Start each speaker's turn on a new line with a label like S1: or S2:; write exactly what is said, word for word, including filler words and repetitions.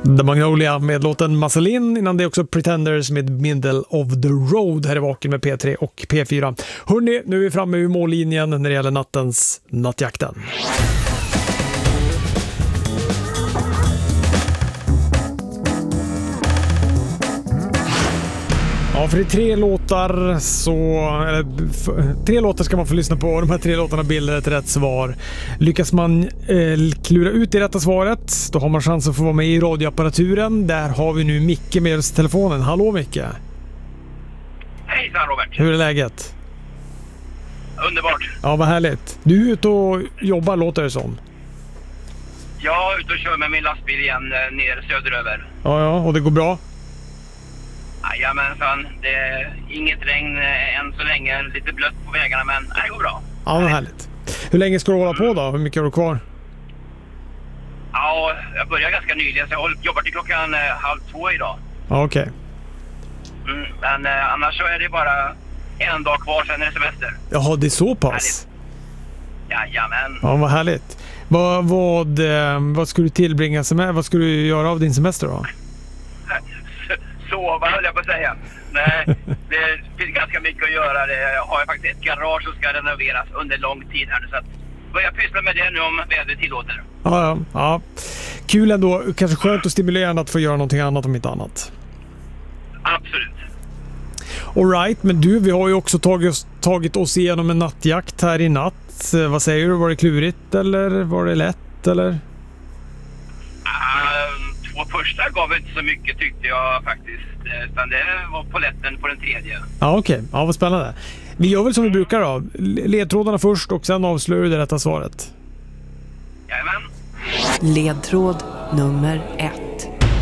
S1: The Magnolia med låten Muscle-In, innan det också Pretenders med Middle of the Road här i Vaken med P tre och P fyra. Hörrni, nu är vi framme vid mållinjen när det gäller nattens Nattjakten. Ja, för det är tre låtar så eller, f- tre låtar ska man få lyssna på. De här tre låtarna bildar ett rätt svar. Lyckas man eh, klura ut det rätta svaret, då har man chans att få vara med i radioapparaturen. Där har vi nu Micke med oss i telefonen. Hallå Micke.
S2: Hejsan Robert.
S1: Hur är läget?
S2: Underbart.
S1: Ja, vad härligt. Du är ute och jobbar, låter det som.
S2: Jag är ute och kör med min lastbil igen ner söderöver.
S1: Ja, ja, och det går bra?
S2: Jajamensan, det är inget regn än så länge, lite blött på vägarna, men det går bra.
S1: Ja, vad härligt. Hur länge ska du hålla på då? Hur mycket har du kvar?
S2: Ja, jag börjar ganska nyligen, så jag jobbar till klockan eh, halv två idag.
S1: Ja, okej.
S2: Mm, men eh, annars så är det bara en dag kvar, sen är det semester.
S1: Jaha, det är så pass?
S2: Jajamän.
S1: Ja, vad härligt. Vad, vad, eh, vad ska du tillbringa semester? Vad ska du göra av din semester då?
S2: Sova höll jag på att säga. Nej, det finns ganska mycket att göra. Det har jag faktiskt ett garage som ska renoveras under lång tid här nu, så att börja pyssla med det nu om vädret tillåter.
S1: Ja, ja, ja. Kul ändå. Kanske skönt och stimulerande att få göra någonting annat om inte annat.
S2: Absolut.
S1: All right, men du, vi har ju också tagit oss, tagit oss igenom en nattjakt här i natt. Vad säger du? Var det klurigt eller var det lätt eller?
S2: Uh, två första gav inte så mycket tyckte jag faktiskt. Utan det var poletten på den tredje.
S1: Ja, okej. Okay. Ja, vad spännande. Vi gör väl som vi brukar då. Ledtrådarna först och sen avslöjar du det rätta svaret.
S2: Jajamän.
S3: Ledtråd nummer ett.